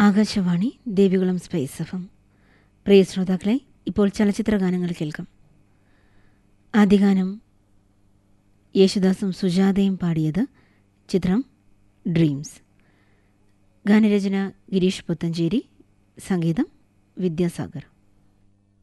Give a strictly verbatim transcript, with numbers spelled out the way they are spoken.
Akashvani Devikulam spice FM. പ്രിയ ശ്രോതാക്കളെ, ഇപ്പോൾ ചലച്ചിത്ര ഗാനങ്ങൾ കേൾക്കാം. ആദ്യഗാനം യേശുദാസും സുജാതയും പാടിയത്. ചിത്രം ഡ്രീംസ്. ഗാനരചന ഗിരീഷ് പുത്തഞ്ചേരി, സംഗീതം വിദ്യാസാഗർ.